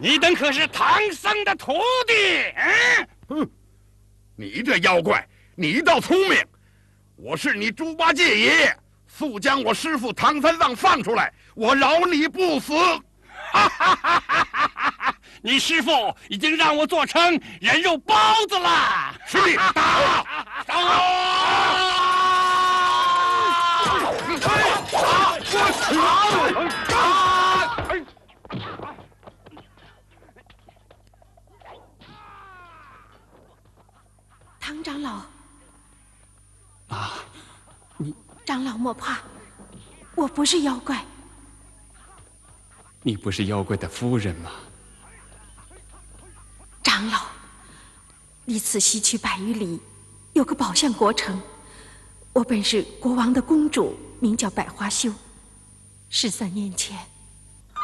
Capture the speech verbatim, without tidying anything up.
你等可是唐僧的徒弟？嗯， 哼，你这妖怪，你倒聪明！我是你猪八戒爷爷，速将我师父唐三藏放出来，我饶你不死！ 哈哈哈哈哈哈！你师父已经让我做成人肉包子了。 师弟，打！打！ 唐长老， 啊，你长老莫怕，我不是妖怪。 你不是妖怪的夫人吗？ 长老，离此西去百余里，有个宝象国城。我本是国王的公主，名叫百花羞。十三年前，